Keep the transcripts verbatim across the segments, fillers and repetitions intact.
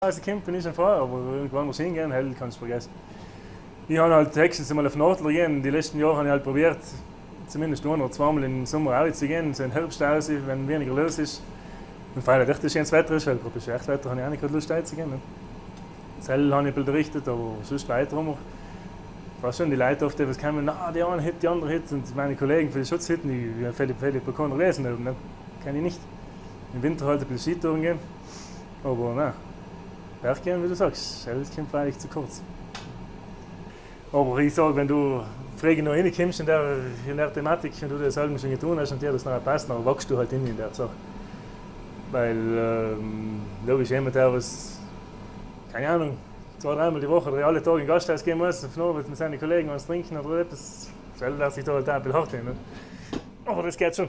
Als ich komme, bin ich schon vorher, aber irgendwann muss ich hingehen, hell kannst du vergessen. Ich habe halt höchstens mal auf Nordler gehen. Die letzten Jahre habe ich halt probiert, zumindest ein oder zweimal im Sommer auch zu gehen, so im Herbst aus, wenn weniger los ist. Und vor allem echt schönes Wetter ist, weil bei schlechtem Wetter habe ich auch nicht gerade Lust einzugehen. Das hell habe ich berichtet, aber sonst weiter immer. War schon die Leute oft, die kommen, na, die eine Hit, die andere Hit. Und meine Kollegen für die Schutzhitten, die haben viele, viele Balkone lesen, ne? Kann ich nicht. Im Winter halt ein bisschen Skitouren gehen, aber nein. Berggehen, wie du sagst, das kommt eigentlich zu kurz. Aber ich sage, wenn du früh noch reinkommst in der, in der Thematik und du das halt schon getan hast und dir das nachher passt, dann wachst du halt in der Sache. Weil, ähm, logisch, jemand, der was, keine Ahnung, zwei, dreimal die Woche oder alle Tage in den Gasthaus gehen muss, auf Abend mit seinen Kollegen was trinken oder etwas, soll er sich da halt auch ein bisschen hart hin. Aber das geht schon.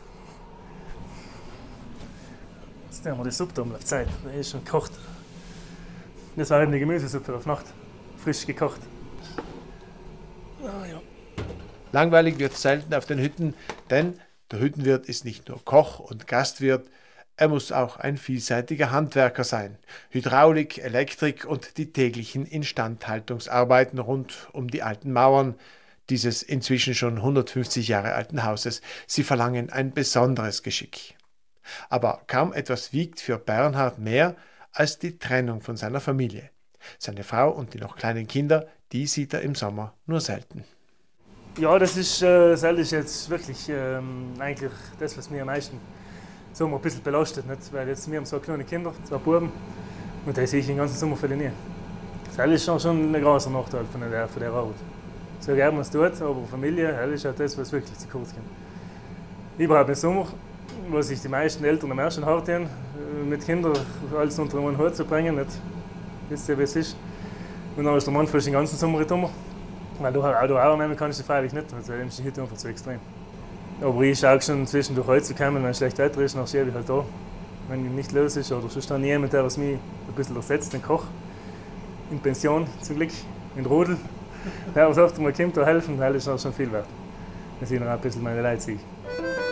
Jetzt nehmen wir die Suppe um auf Zeit, die ist schon gekocht. Das war eben die Gemüsesuppe auf Nacht, frisch gekocht. Ah, ja. Langweilig wird es selten auf den Hütten, denn der Hüttenwirt ist nicht nur Koch und Gastwirt, er muss auch ein vielseitiger Handwerker sein. Hydraulik, Elektrik und die täglichen Instandhaltungsarbeiten rund um die alten Mauern dieses inzwischen schon hundertfünfzig Jahre alten Hauses. Sie verlangen ein besonderes Geschick. Aber kaum etwas wiegt für Bernhard mehr als die Trennung von seiner Familie. Seine Frau und die noch kleinen Kinder, die sieht er im Sommer nur selten. Ja, das ist, äh, das ist jetzt wirklich ähm, eigentlich das, was mir am meisten Sommer ein bisschen belastet. Nicht? Weil jetzt, wir haben so kleine Kinder, zwei Buben, und die sehe ich den ganzen Sommer viele nie. Das ist schon, schon ein großer Nachteil von der, von der Arbeit. So gerne man es tut, aber Familie, das ist halt das, was wirklich zu kurz kommt. Überhaupt im Sommer, wo sich die meisten Eltern am ersten hart haben, mit Kindern alles unter einen Hut zu bringen, nicht? Wisst ihr, wie es ist? Und dann ist der Mann für den ganzen Sommer nicht rum. Weil du auch da auch nehmen kannst du freilich nicht, weil du heute einfach zu extrem. Aber ich schaue schon zwischendurch heute zu kommen, wenn es schlecht Wetter ist, dann schiebe ich halt da. Wenn ich nicht los ist oder sonst dann jemand, der was mich ein bisschen ersetzt, den Koch. In Pension zum Glück, in Rodel. Der was oft mal kommt, da helfen, das ist auch schon viel wert. Dass ich noch ein bisschen meine Leute sehe.